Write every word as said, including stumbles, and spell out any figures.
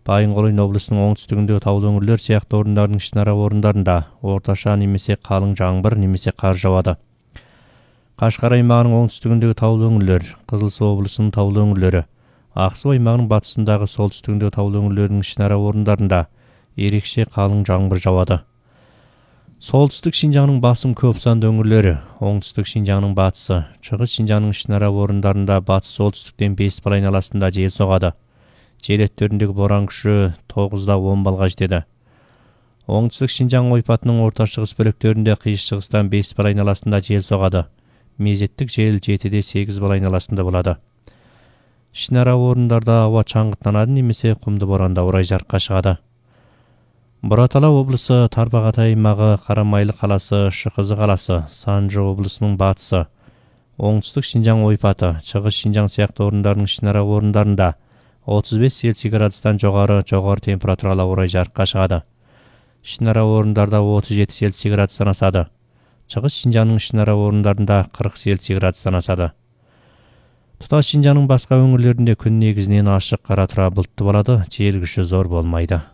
Байынголойн облысының оңтүстігіндегі таулы өңірлер сияқты орындардың ішінара орындарында орташа немесе қалың жаңбыр немесе қар жауады. Қашқар аймағының оңтүстігіндегі таулы өңірлер, Қызылсу облысының таулы өңірлері, Ақсу аймағының батысындағы солтүстігіндегі таулы өңірлердің ішінара орындарында ерекше қалың жаңбыр жауады. Солтүстік Шинжаңның басым көп санды өңірлері, оңтүстік Шинжаңның батысы, шығыс Шинжаңның ішінара орындарында батыс солтүстіктен бес бал айналасында жел соғады. Жел өттеріндегі боран күші тоғызда он балға жетеді. Оңтүстік Шинжаң ойпатының орта шығыс бөліктерінде қиыс шығыстан бес бал айналасында жел соғады. Мезеттік жел жетіде сегіз бал айналасында болады. Ішінара орындарда ауа шаңғыттанады немесе құмды боранда орай жарыққа шығады. Бұратала облысы, Тарбағатай аймағы, Қарамайлы қаласы, Шықызы қаласы, Санжы облысының батысы, оңтүстік Шинжаң ойпаты, шығыс Шинжаң сияқты орындардың ішінара орындарында отыз бес Цельсий градустан жоғары жоғары температуралы орай жарыққа шығады. Ішінара орындарда отыз жеті Цельсий градустан асады. Шығыс Шинжаңның ішінара орындарында қырық Цельсий градустан асады. Тұтас Шинжаңның басқа өңірлерінде күн негізінен ашық, қара тұра бұлтты болады, жел күші зор болмайды.